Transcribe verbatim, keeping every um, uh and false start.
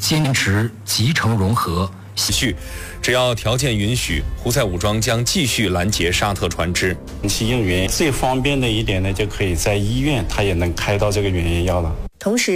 坚持集成融合。 续，只要条件允许，胡塞武装将继续拦截沙特船只。 长期用原最方便的一点呢，就可以在医院，它也能开到这个原液药了。 同时。